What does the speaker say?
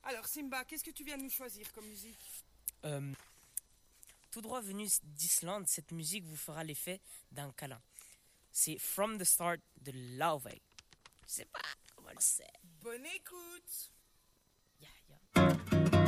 Alors Simba, qu'est-ce que tu viens de nous choisir comme musique? Euh, Tout droit venu d'Islande, cette musique vous fera l'effet d'un câlin. C'est From the Start de Laufey. Je sais pas comment c'est. Bonne écoute! Ya, ya.